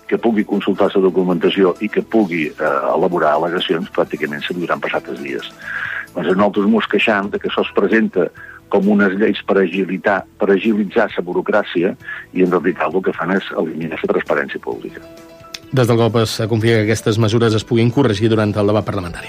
que pugui consultar la documentació i que pugui elaborar al·legacions, pràcticament se li hauran passat els dies. Doncs nosaltres ens queixam que això es presenta com unes lleis per agilitzar la burocràcia i en realitat el que fan és eliminar la transparència pública. Des del GOP es confia que aquestes mesures es puguin corregir durant el debat parlamentari.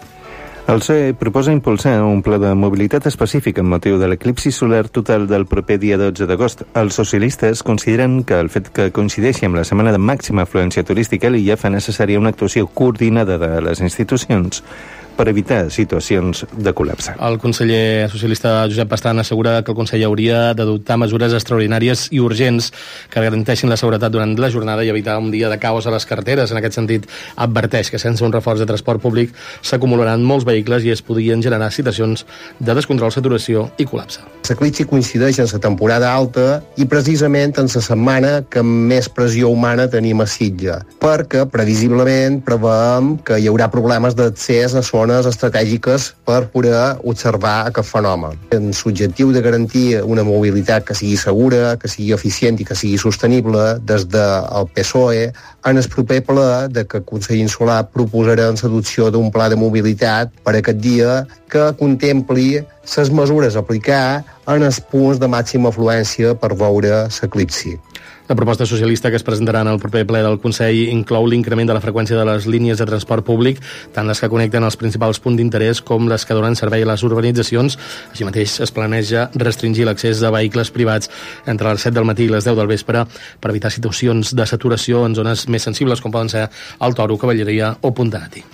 El PSOE proposa impulsar un pla de mobilitat específic amb motiu de l'eclipsi solar total del proper dia 12 d'agost. Els socialistes consideren que el fet que coincideixi amb la setmana de màxima afluència turística a l'illa fa necessària una actuació coordinada de les institucions per evitar situacions de col·lapse. El conseller socialista Josep Pastrana assegura que el Consell hauria d'adoptar mesures extraordinàries i urgents que garanteixin la seguretat durant la jornada i evitar un dia de caos a les carreteres. En aquest sentit, adverteix que sense un reforç de transport públic s'acumularan molts vehicles i es podrien generar situacions de descontrol, saturació i col·lapse. L'eclipsi coincideix en la temporada alta i precisament en la setmana que més pressió humana tenim a Sitges, perquè previsiblement preveiem que hi haurà problemes d'accés a zones estratègiques per poder observar aquest fenomen. En l'objectiu de garantir una mobilitat que sigui segura, que sigui eficient i que sigui sostenible, des del PSOE, en el proper ple de que el Consell Insular proposarà l'adopció d'un pla de mobilitat per aquest dia que contempli les mesures a aplicar en els punts de màxima afluència per veure l'eclipsi. La proposta socialista que es presentarà en el proper ple del Consell inclou l'increment de la freqüència de les línies de transport públic, tant les que connecten els principals punts d'interès com les que donen servei a les urbanitzacions. Així mateix es planeja restringir l'accés de vehicles privats entre les 7 del matí i les 10 del vespre per evitar situacions de saturació en zones més sensibles com poden ser el Toro, Cavalleria o Puntanati.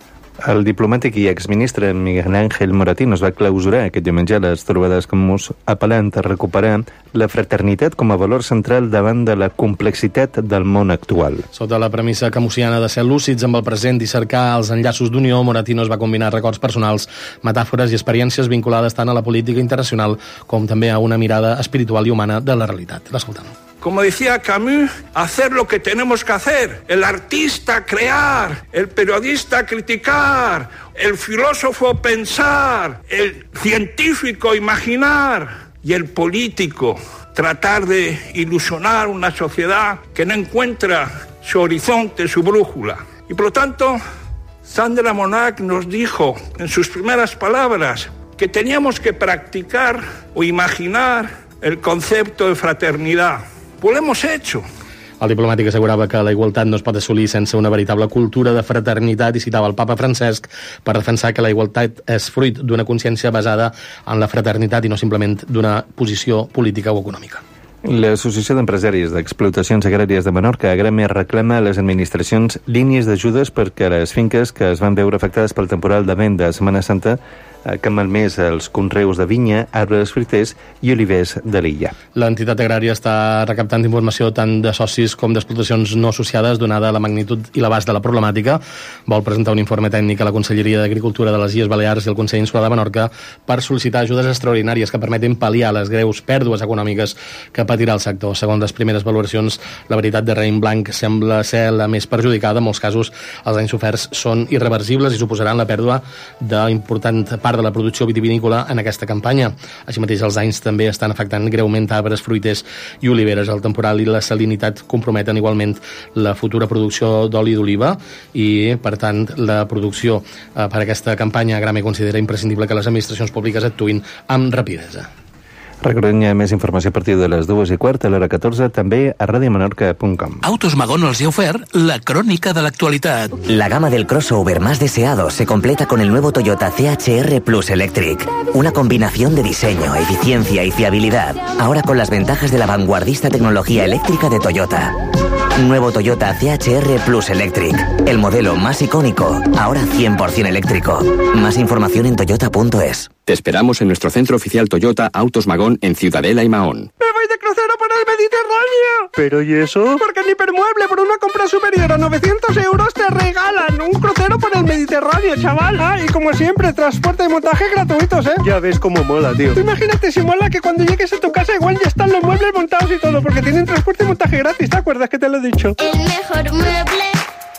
El diplomàtic i exministre Miguel Ángel Moratino es va clausurar aquest diumenge a les trobades comuns apel·lant a recuperar la fraternitat com a valor central davant de la complexitat del món actual. Sota la premissa camusiana de ser lúcids amb el present i cercar els enllaços d'unió, Moratino es va combinar records personals, metàfores i experiències vinculades tant a la política internacional com també a una mirada espiritual i humana de la realitat. L'escoltem. Como decía Camus, hacer lo que tenemos que hacer. El artista crear, el periodista criticar, el filósofo pensar, el científico imaginar y el político tratar de ilusionar una sociedad que no encuentra su horizonte, su brújula. Y por lo tanto, Sandra Monac nos dijo en sus primeras palabras que teníamos que practicar o imaginar el concepto de fraternidad. Pues lo hemos hecho. El diplomàtic assegurava que la igualtat no es pot assolir sense una veritable cultura de fraternitat i citava el papa Francesc per defensar que la igualtat és fruit d'una consciència basada en la fraternitat i no simplement d'una posició política o econòmica. L'Associació d'Empresaris d'Explotacions Agràries de Menorca, Agràmia, reclama a les administracions línies d'ajudes perquè les finques que es van veure afectades pel temporal de vent de Setmana Santa que han malmès els conreus de vinya, arbres fruiters i olivers de l'illa. L'entitat agrària està recaptant informació tant de socis com d'explotacions no associades, donada la magnitud i l'abast de la problemàtica. Vol presentar un informe tècnic a la Conselleria d'Agricultura de les Illes Balears i el Consell Insular de Menorca per sol·licitar ajudes extraordinàries que permetin pal·liar les greus pèrdues econòmiques que patirà el sector. Segons les primeres valoracions, la varietat de raïm blanc sembla ser la més perjudicada. En molts casos, els danys soferts són irreversibles i suposaran la pèrdua d'important part de la producció vitivinícola en aquesta campanya. Així mateix, els danys també estan afectant greument arbres, fruiters i oliveres. El temporal i la salinitat comprometen igualment la futura producció d'oli d'oliva i, per tant, la producció per aquesta campanya. Agràmia considera imprescindible que les administracions públiques actuïn amb rapidesa. Recordem, hi ha més informació a partir de les 2:15 a l'hora 14, també a radiomenorca.com. Autos Magón els ha ofert la crònica de l'actualitat. La gama del crossover más deseado se completa con el nuevo Toyota CHR Plus Electric. Una combinación de diseño, eficiencia y fiabilidad. Ahora con las ventajas de la vanguardista tecnología eléctrica de Toyota. Nuevo Toyota CHR Plus Electric. El modelo más icónico, ahora 100% eléctrico. Más información en toyota.es. Te esperamos en nuestro centro oficial Toyota Autos Magón en Ciudadela y Mahón. ¡Me voy de crucero por el Mediterráneo! ¿Pero y eso? Porque en Hipermueble, por una compra superior a 900 euros, te regalan un crucero por el Mediterráneo, chaval. Ah, y como siempre, transporte y montaje gratuitos, ¿eh? Ya ves cómo mola, tío. Tú imagínate si mola que cuando llegues a tu casa igual ya están los muebles montados y todo, porque tienen transporte y montaje gratis, ¿te acuerdas que te lo he dicho? El mejor mueble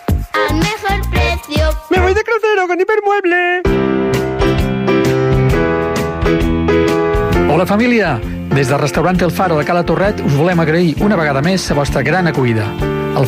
al mejor precio. ¡Me voy de crucero con Hipermueble! Hola família, des del restaurant El Faro de Cala Torret us volem agrair una vegada més la vostra gran acollida.